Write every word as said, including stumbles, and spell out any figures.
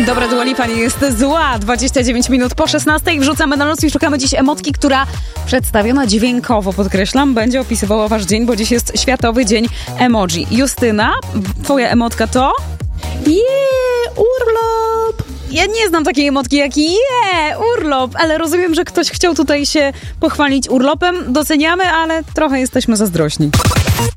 Dobra, Dua Lipa nie jest zła. dwadzieścia dziewięć minut po szesnastej. Wrzucamy na noc i szukamy dziś emotki, która przedstawiona dźwiękowo, podkreślam, będzie opisywała wasz dzień, bo dziś jest Światowy Dzień Emoji. Justyna, twoja emotka to? Yeah, urlop! Ja nie znam takiej emotki jak je, urlop, ale rozumiem, że ktoś chciał tutaj się pochwalić urlopem. Doceniamy, ale trochę jesteśmy zazdrośni.